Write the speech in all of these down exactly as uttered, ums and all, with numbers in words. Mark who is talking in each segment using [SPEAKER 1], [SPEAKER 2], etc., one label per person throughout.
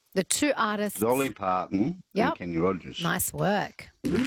[SPEAKER 1] The two artists.
[SPEAKER 2] Dolly Parton
[SPEAKER 1] Yep.
[SPEAKER 2] and Kenny Rogers.
[SPEAKER 1] Nice work.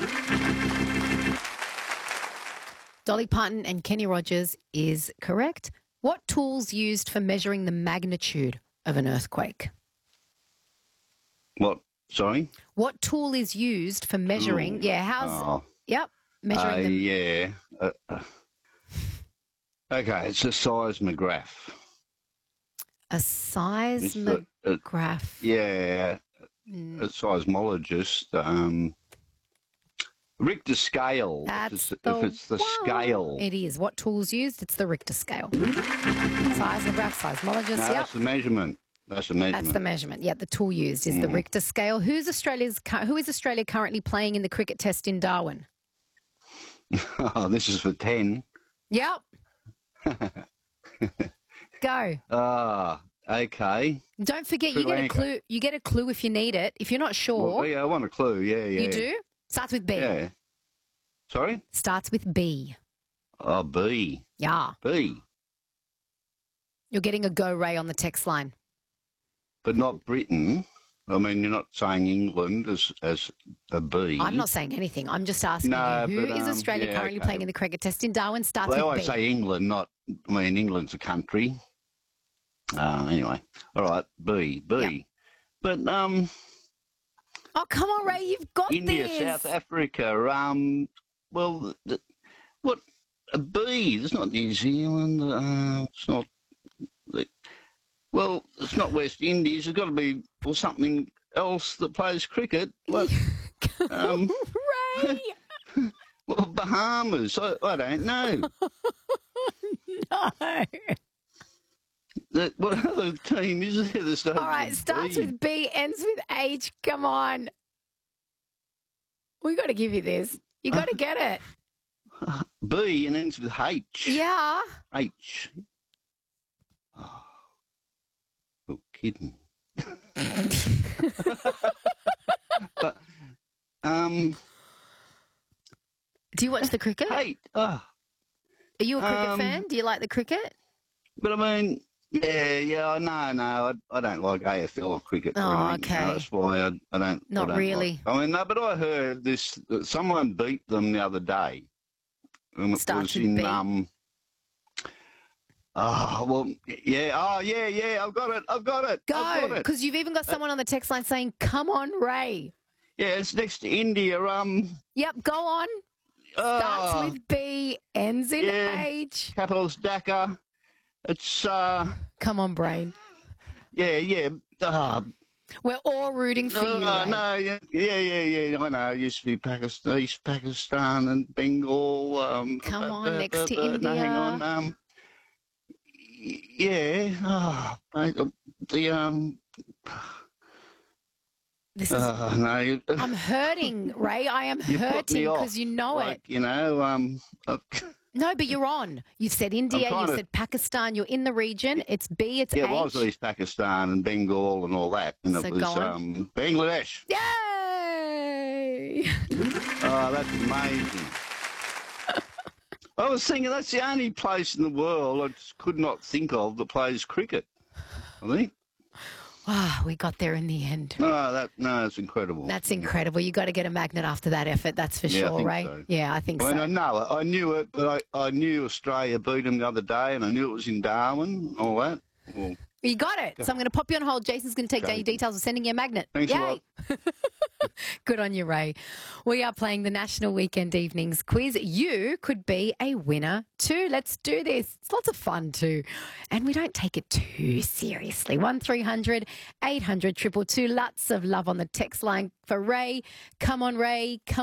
[SPEAKER 1] Dolly Parton and Kenny Rogers is correct. What tools used for measuring the magnitude of an earthquake?
[SPEAKER 2] What? Sorry?
[SPEAKER 1] What tool is used for measuring?
[SPEAKER 2] Ooh.
[SPEAKER 1] Yeah, how's...
[SPEAKER 2] Oh.
[SPEAKER 1] Yep, measuring
[SPEAKER 2] Uh,
[SPEAKER 1] the...
[SPEAKER 2] yeah. Uh, uh, okay, it's a seismograph.
[SPEAKER 1] A seismograph.
[SPEAKER 2] It's a- a- yeah,
[SPEAKER 1] Mm.
[SPEAKER 2] a seismologist. Um, Richter scale.
[SPEAKER 1] That's
[SPEAKER 2] if it's,
[SPEAKER 1] the
[SPEAKER 2] if it's the
[SPEAKER 1] one.
[SPEAKER 2] scale.
[SPEAKER 1] It is. What tools used? It's the Richter scale. Seismograph, seismologist,
[SPEAKER 2] No,
[SPEAKER 1] yep.
[SPEAKER 2] that's the measurement. That's the measurement.
[SPEAKER 1] That's the measurement. Yeah, the tool used is the
[SPEAKER 2] Mm.
[SPEAKER 1] Richter scale. Who's Australia's? cu- Who is Australia currently playing in the cricket test in Darwin?
[SPEAKER 2] Oh, this is for ten.
[SPEAKER 1] Yep. Go.
[SPEAKER 2] Ah, okay.
[SPEAKER 1] Don't forget,
[SPEAKER 2] Sri
[SPEAKER 1] you get a
[SPEAKER 2] Lanka.
[SPEAKER 1] clue. You get a clue if you need it. If you're not sure,
[SPEAKER 2] Well, yeah, I want a clue. Yeah, yeah.
[SPEAKER 1] you do. Starts with B.
[SPEAKER 2] Yeah. Sorry?
[SPEAKER 1] Starts with B.
[SPEAKER 2] Oh, B.
[SPEAKER 1] Yeah.
[SPEAKER 2] B.
[SPEAKER 1] You're getting a go, Ray, on the text line.
[SPEAKER 2] But not Britain. I mean, you're not saying England as as a B.
[SPEAKER 1] I'm not saying anything. I'm just asking
[SPEAKER 2] No,
[SPEAKER 1] you, who
[SPEAKER 2] but,
[SPEAKER 1] is
[SPEAKER 2] um,
[SPEAKER 1] Australia
[SPEAKER 2] yeah,
[SPEAKER 1] currently
[SPEAKER 2] okay.
[SPEAKER 1] playing in the cricket test in Darwin? Starts
[SPEAKER 2] Well, they
[SPEAKER 1] with
[SPEAKER 2] always
[SPEAKER 1] B.
[SPEAKER 2] say England, not. I mean, England's a country. Uh, anyway, all right, B, B.
[SPEAKER 1] Yep.
[SPEAKER 2] But um,
[SPEAKER 1] Oh, come on, Ray, you've got
[SPEAKER 2] India,
[SPEAKER 1] this.
[SPEAKER 2] South Africa. Um, well, the, what a B? It's not New Zealand. Uh, it's not. The, well, it's not West Indies. It's got to be or something else that plays cricket. What? um,
[SPEAKER 1] Ray!
[SPEAKER 2] well, Bahamas. I, I don't know.
[SPEAKER 1] No.
[SPEAKER 2] That, what other team is there that starts
[SPEAKER 1] All right,
[SPEAKER 2] with
[SPEAKER 1] starts
[SPEAKER 2] B?
[SPEAKER 1] with B, ends with H. Come on. We got to give you this. You got to get it.
[SPEAKER 2] B and ends with H.
[SPEAKER 1] Yeah.
[SPEAKER 2] H. Oh, you're kidding. but, um,
[SPEAKER 1] Do you watch the cricket? Are
[SPEAKER 2] H. Oh,
[SPEAKER 1] you a cricket
[SPEAKER 2] um,
[SPEAKER 1] fan? Do you like the cricket?
[SPEAKER 2] but I mean, yeah, yeah, no, no, I, I don't like A F L or cricket. or
[SPEAKER 1] Oh,
[SPEAKER 2] anything, you know,
[SPEAKER 1] okay.
[SPEAKER 2] That's why I, I don't.
[SPEAKER 1] Not
[SPEAKER 2] I don't
[SPEAKER 1] really.
[SPEAKER 2] Like, I mean, no, but I heard this. That someone beat them the other day. And it
[SPEAKER 1] Starts
[SPEAKER 2] was
[SPEAKER 1] with
[SPEAKER 2] in
[SPEAKER 1] B.
[SPEAKER 2] um. Oh well, yeah. Oh yeah, yeah. I've got it. I've got it. I've
[SPEAKER 1] Go,
[SPEAKER 2] got it.
[SPEAKER 1] because you've even got someone on the text line saying, come on, Ray.
[SPEAKER 2] Yeah, it's next to India. Um.
[SPEAKER 1] Yep, go on. Starts
[SPEAKER 2] Oh,
[SPEAKER 1] with B, ends in
[SPEAKER 2] yeah.
[SPEAKER 1] H.
[SPEAKER 2] capital's Dhaka. It's uh.
[SPEAKER 1] Come on, brain.
[SPEAKER 2] Yeah, yeah. Uh,
[SPEAKER 1] We're all rooting for
[SPEAKER 2] no,
[SPEAKER 1] you,
[SPEAKER 2] no,
[SPEAKER 1] Ray.
[SPEAKER 2] no, yeah, yeah, yeah, yeah. I know. It used to be Pakistan, East Pakistan, and Bengal. Um,
[SPEAKER 1] Come
[SPEAKER 2] uh,
[SPEAKER 1] on,
[SPEAKER 2] uh,
[SPEAKER 1] next
[SPEAKER 2] uh,
[SPEAKER 1] to
[SPEAKER 2] uh,
[SPEAKER 1] India.
[SPEAKER 2] No, hang on. Um. y- Yeah. Oh, mate, uh, the um.
[SPEAKER 1] This is.
[SPEAKER 2] Uh, no. you-
[SPEAKER 1] I'm hurting, Ray. I am
[SPEAKER 2] You put me
[SPEAKER 1] hurting
[SPEAKER 2] off,
[SPEAKER 1] because you know
[SPEAKER 2] like,
[SPEAKER 1] it.
[SPEAKER 2] You know, um, uh,
[SPEAKER 1] No, but you're on. You've said India,
[SPEAKER 2] trying
[SPEAKER 1] you've
[SPEAKER 2] to-
[SPEAKER 1] said Pakistan, you're in the region. It's B, it's
[SPEAKER 2] yeah,
[SPEAKER 1] H.
[SPEAKER 2] it was East Pakistan and Bengal and all that, and
[SPEAKER 1] So
[SPEAKER 2] it was
[SPEAKER 1] go on.
[SPEAKER 2] um, Bangladesh.
[SPEAKER 1] Yay!
[SPEAKER 2] Oh, that's amazing. I was thinking that's the only place in the world I just could not think of that plays cricket. I think.
[SPEAKER 1] Ah, we got there in the end.
[SPEAKER 2] No, that no, it's incredible.
[SPEAKER 1] That's incredible. You got to get a magnet after that effort, that's for
[SPEAKER 2] Yeah, I
[SPEAKER 1] sure,
[SPEAKER 2] think
[SPEAKER 1] Ray.
[SPEAKER 2] so.
[SPEAKER 1] Yeah, I think
[SPEAKER 2] I mean, I
[SPEAKER 1] so.
[SPEAKER 2] know it. I knew it, but I, I knew Australia beat them the other day, and I knew it was in Darwin, all that. Well,
[SPEAKER 1] You got it. So I'm going to pop you on hold. Jason's going to take down your details of sending you a magnet.
[SPEAKER 2] Thanks a
[SPEAKER 1] Yay.
[SPEAKER 2] lot.
[SPEAKER 1] Good on you, Ray. We are playing the National Weekend Evenings Quiz. You could be a winner too. Let's do this. It's lots of fun too. And we don't take it too seriously. one three hundred eight hundred two two two. Lots of love on the text line for Ray. Come on, Ray. Come